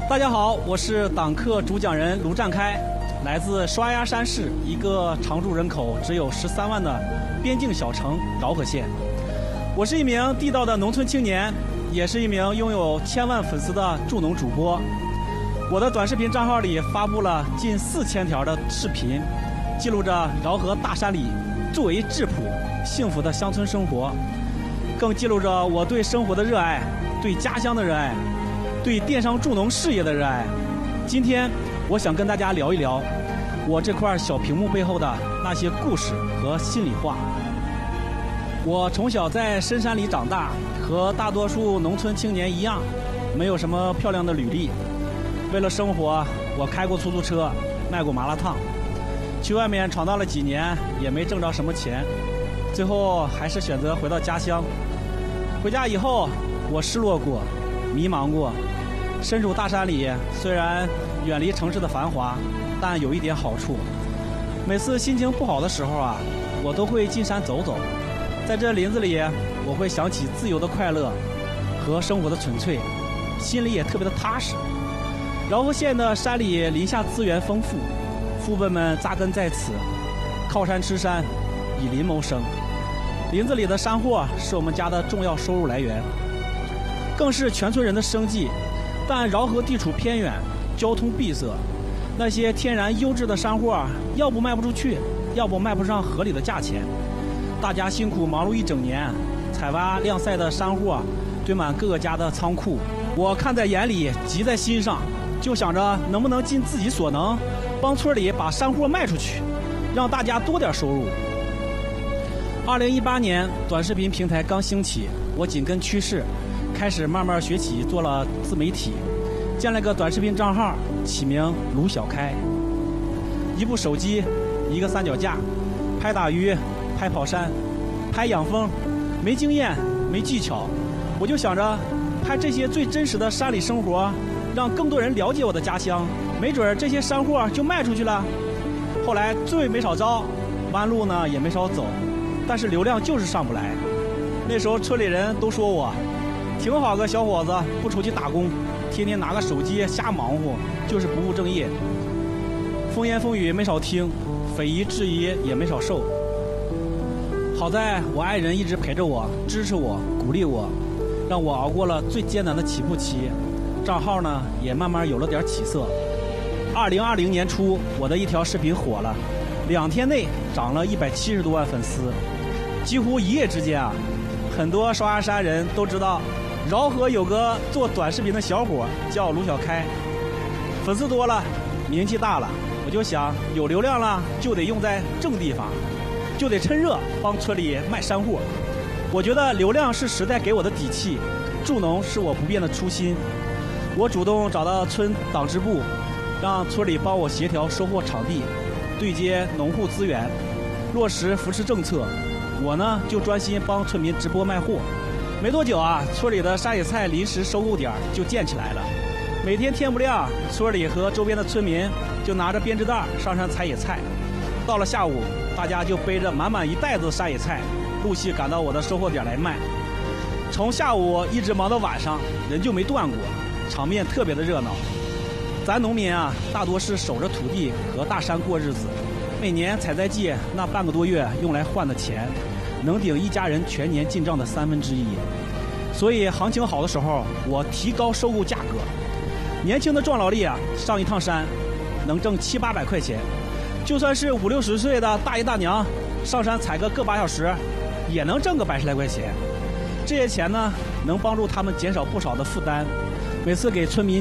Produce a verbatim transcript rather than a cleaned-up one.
大家好，我是党课主讲人卢占开，来自双鸭山市一个常住人口只有十三万的边境小城饶河县。我是一名地道的农村青年，也是一名拥有千万粉丝的助农主播。我的短视频账号里发布了近四千条的视频，记录着饶河大山里最为质朴、幸福的乡村生活，更记录着我对生活的热爱，对家乡的热爱，对电商助农事业的热爱。今天我想跟大家聊一聊我这块小屏幕背后的那些故事和心里话。我从小在深山里长大，和大多数农村青年一样，没有什么漂亮的履历。为了生活，我开过出租车，卖过麻辣烫，去外面闯荡了几年，也没挣着什么钱，最后还是选择回到家乡。回家以后，我失落过，迷茫过。身处大山里，虽然远离城市的繁华，但有一点好处。每次心情不好的时候啊，我都会进山走走，在这林子里，我会想起自由的快乐和生活的纯粹，心里也特别的踏实。饶河县的山里林下资源丰富，父辈们扎根在此，靠山吃山，以林谋生。林子里的山货是我们家的重要收入来源，更是全村人的生计。但饶河地处偏远，交通闭塞，那些天然优质的山货，要不卖不出去，要不卖不上合理的价钱。大家辛苦忙碌一整年，采挖晾晒的山货堆满各个家的仓库，我看在眼里，急在心上，就想着能不能尽自己所能，帮村里把山货卖出去，让大家多点收入。二零一八年，短视频平台刚兴起，我紧跟趋势，开始慢慢学起做了自媒体，建了个短视频账号，起名卢小开。一部手机，一个三脚架，拍打鱼，拍跑山，拍养蜂，没经验，没技巧，我就想着拍这些最真实的山里生活，让更多人了解我的家乡，没准这些山货就卖出去了。后来罪没少遭，弯路呢也没少走，但是流量就是上不来。那时候村里人都说我挺好个小伙子，不出去打工，天天拿个手机瞎忙活，就是不务正业。风言风语没少听，匪夷质疑也没少受。好在我爱人一直陪着我，支持我，鼓励我，让我熬过了最艰难的起步期。账号呢也慢慢有了点起色。二零二零年初，我的一条视频火了，两天内涨了一百七十多万粉丝，几乎一夜之间啊，很多双鸭山人都知道饶河有个做短视频的小伙叫卢小开。粉丝多了，名气大了，我就想有流量了就得用在正地方，就得趁热帮村里卖山货。我觉得流量是时代给我的底气，助农是我不变的初心。我主动找到村党支部，让村里帮我协调收货场地，对接农户资源，落实扶持政策。我呢就专心帮村民直播卖货。没多久啊，村里的山野菜临时收购点就建起来了。每天天不亮，村里和周边的村民就拿着编织袋上山采野菜。到了下午，大家就背着满满一袋子山野菜，陆续赶到我的收货点来卖。从下午一直忙到晚上，人就没断过，场面特别的热闹。咱农民啊，大多是守着土地和大山过日子，每年采摘季那半个多月用来换的钱，能顶一家人全年进账的三分之一。所以行情好的时候，我提高收购价格。年轻的壮劳力啊，上一趟山能挣七八百块钱，就算是五六十岁的大爷大娘上山采个个把小时，也能挣个百十来块钱。这些钱呢，能帮助他们减少不少的负担。每次给村民